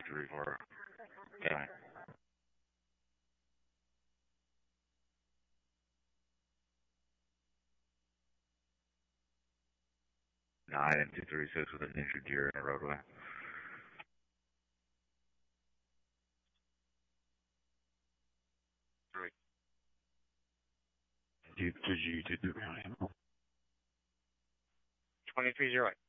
234. Okay. 9 and 236 with an injured deer in the roadway. Did you do the ground animal? 2308.